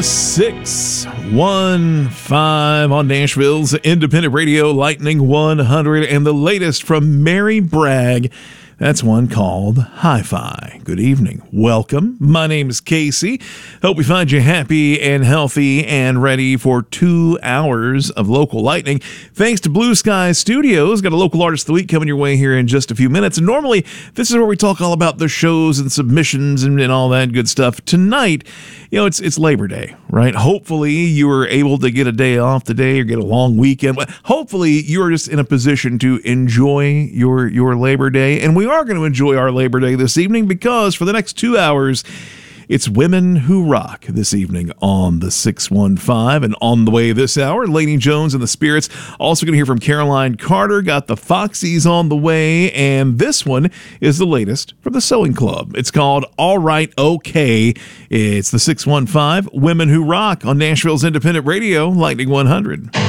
The 615 on Nashville's Independent Radio Lightning 100, and the latest from Mary Bragg. That's one called Hi-Fi. Good evening. Welcome. My name is Casey. Hope we find you happy and healthy and ready for 2 hours of local lightning. Thanks to Blue Sky Studios. Got a local artist of the week coming your way here in just a few minutes. And normally, this is where we talk all about the shows and submissions and all that good stuff. Tonight, it's Labor Day, right? Hopefully, you were able to get a day off today or get a long weekend. But hopefully, you're just in a position to enjoy your Labor Day. And we are going to enjoy our Labor Day this evening because for the next 2 hours, it's Women Who Rock this evening on the 615. And on the way this hour, Lainey Jones and the Spirits. Also going to hear from Caroline Carter. Got the Foxies on the way. And this one is the latest from the Sewing Club. It's called All Right, Okay. It's the 615 Women Who Rock on Nashville's Independent Radio, Lightning 100.